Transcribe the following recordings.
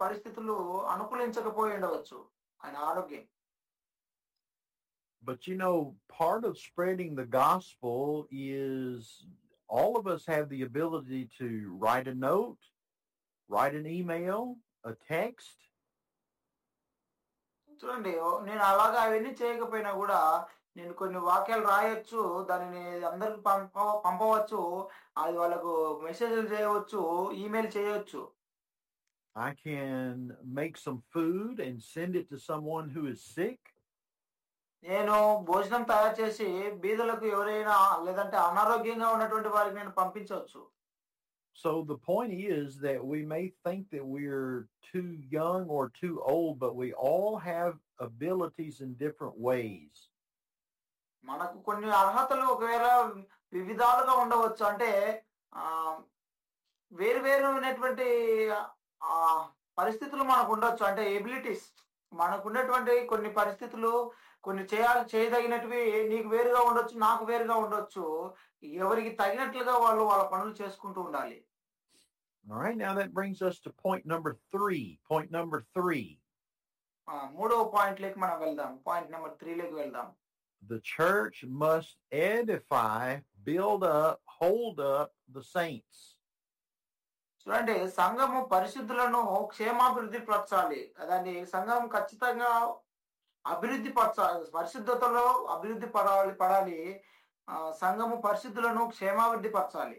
పరిస్థితులు అనుకూలించకపోయి ఉండవచ్చు ఆయన ఆరోగ్యం. But part of spreading the gospel is all of us have the ability to write a note, write an email, a text. చూడండి నేను అలాగా అవన్నీ చేయకపోయినా కూడా నేను కొన్ని వాక్యాలు రాయొచ్చు, దానిని అందరికి పంపవచ్చు, అది వాళ్ళకు మెసేజ్లు చేయవచ్చు, ఈమెయిల్ చేయవచ్చు. I can make some food and send it to someone who is sick. నేను భోజనం తయారు చేసి బీదలకు ఎవరైనా లేదంటే అనారోగ్యంగా ఉన్నటువంటి వారికి నేను పంపించవచ్చు. So the point is that we may think that we're too young or too old, but we all have abilities in different ways. మనకు కొన్ని అర్హతలు ఒకవేళ వివిధాలుగా ఉండవచ్చు. అంటే వేరువేరునటువంటి పరిస్థితులు మనకు ఉండొచ్చు. అంటే ఎబిలిటీస్ మనకు ఉన్నటువంటి కొన్ని పరిస్థితులు కొన్ని చేయదగినటివి నీకు వేరుగా ఉండొచ్చు, నాకు వేరుగా ఉండొచ్చు. ఎవరికి తగినట్లుగా వాళ్ళు వాళ్ళ పనులు చేసుకుంటూ ఉండాలి. All right, now that brings us to point number 3. Point number 3. మూడవ పాయింట్ లేకి మనం వెళ్దాం. పాయింట్ నెంబర్ 3 లేకి వెళ్దాం. The church must edify, build up, hold up the saints. చూడండి, సంఘము పరిశుద్ధులను క్షేమాభివృద్ధి పరచాలి. అదండి సంఘం ఖచ్చితంగా అభివృద్ధి పరచాలి, పరిశుద్ధతలో అభివృద్ధి పడాలి. సంఘము పరిశుద్ధులను క్షేమాభివృద్ధి పరచాలి.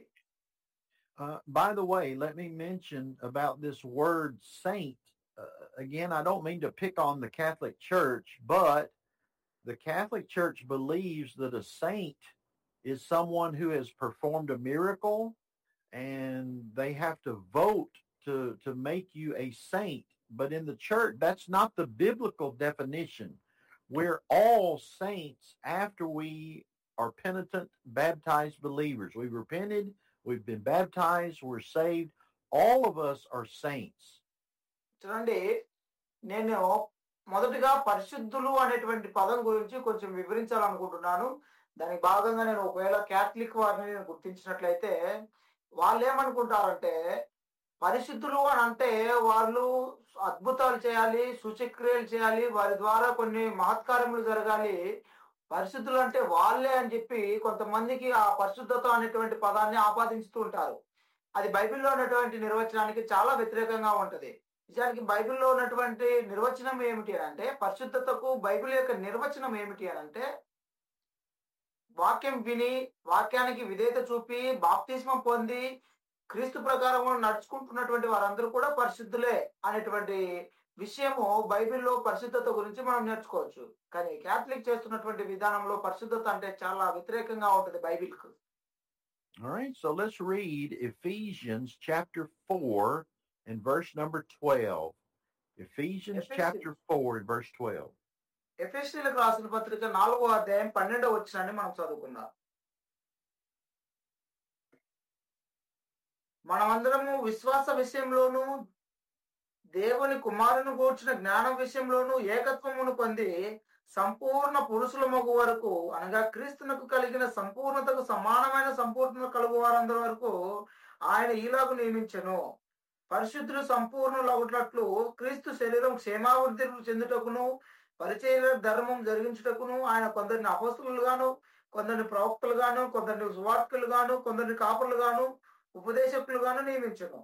By the way, let me mention about this word saint. Again, I don't mean to pick on the Catholic Church, but the Catholic Church believes that a saint is someone who has performed a miracle, and they have to vote to make you a saint. But in the church, that's not the biblical definition. We're all saints after we are penitent, baptized believers. We've repented, we've been baptized, we're saved. All of us are saints. చూడండి, నేను మొదటిగా పరిశుద్ధులు అనేటువంటి పదం గురించి కొంచెం వివరించాలనుకుంటున్నాను. దానికి భాగంగా నేను ఒకవేళ క్యాథలిక్ వారిని నేను గుర్తించినట్లయితే వాళ్ళు ఏమనుకుంటారంటే పరిశుద్ధులు అని అంటే వాళ్ళు అద్భుతాలు చేయాలి, సూచక్రియలు చేయాలి, వారి ద్వారా కొన్ని మహత్కార్యములు జరగాలి, పరిశుద్ధులు అంటే వాళ్ళే అని చెప్పి కొంతమందికి ఆ పరిశుద్ధత అనేటువంటి పదాన్ని ఆపాదించుతూ ఉంటారు. అది బైబిల్లో ఉన్నటువంటి నిర్వచనానికి చాలా వ్యతిరేకంగా ఉంటది. నిజానికి బైబిల్లో ఉన్నటువంటి నిర్వచనం ఏమిటి అంటే, పరిశుద్ధతకు బైబిల్ యొక్క నిర్వచనం ఏమిటి అంటే, వాక్యం విని వాక్యానికి విధేయత చూపి బాప్తిస్మం పొంది క్రీస్తు ప్రకారం నడుచుకుంటున్నటువంటి వారందరూ కూడా పరిశుద్ధులే అనేటువంటి విషయము బైబిల్లో పరిశుద్ధత గురించి మనం నేర్చుకోవచ్చు. కానీ క్యాథలిక్ చేస్తున్నటువంటి విధానంలో పరిశుద్ధత అంటే చాలా వ్యతిరేకంగా ఉంటుంది బైబిల్కు. All right, so let's read Ephesians chapter 4 and verse number 12. Ephesians chapter 4 and verse 12. ఎఫెసీయులకు రాసిన పత్రిక 4వ అధ్యాయం 12వ వచనాన్ని మనం చదువుకుందాం. మనమందరము విశ్వాస విషయంలోను దేవుని కుమారుని గూర్చిన జ్ఞానం విషయంలోను ఏకత్వమును పొంది సంపూర్ణ పురుషుల మగు వరకు, అనగా క్రీస్తునకు కలిగిన సంపూర్ణతకు సమానమైన సంపూర్ణత కలుగు వారందరి వరకు ఆయన ఈలాగు నియమించెను. పరిశుద్ధులు సంపూర్ణులగుటట్లు క్రీస్తు శరీరం క్షేమాభివృద్ధి చెందుటకును పరిచయ ధర్మం జరిగించుటకును ఆయన కొందరిని అపోస్తలుగాను, కొందరిని ప్రవక్తలుగాను, కొందరిని సువార్తికులుగాను, కొందరిని కాపులుగాను, ఉపదేశకులుగాను నియమించెను.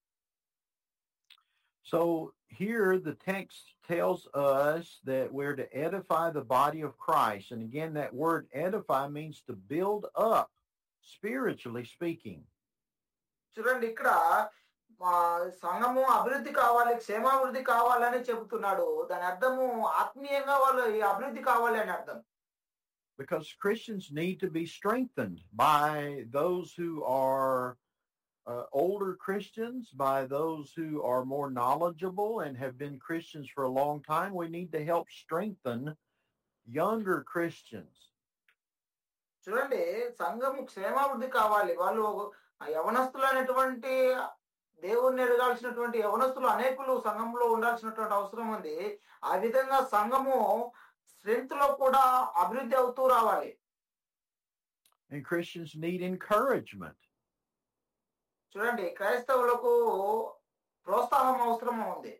So here the text tells us that we're to edify the body of Christ. And again, that word edify means to build up, spiritually speaking. చూడండి, ఇక్కడ సంఘము అభివృద్ధి కావాలి, క్షేమాభివృద్ధి కావాలని చెబుతున్నాడు. దాని అర్థము ఆత్మీయంగా వాళ్ళు అభివృద్ధి కావాలి అని అర్థం. Because Christians need to be strengthened by those who are older Christians, by those who are more knowledgeable and have been Christians for a long time. We need to help strengthen younger Christians. చూడండి, సంఘము క్షేమాభివృద్ధి కావాలి. వాళ్ళు యవనస్తులైనటువంటి దేవుణ్ణి ఎరగాల్సినటువంటి యవనస్తులు అనేకులు సంఘంలో ఉండాల్సినటువంటి అవసరం ఉంది. ఆ విధంగా సంఘము స్ట్రెంత్ లో కూడా అభివృద్ధి అవుతూ రావాలి. And Christians need encouragement. చూడండి, క్రైస్తవులకు ప్రోత్సాహం అవసరం ఉంది.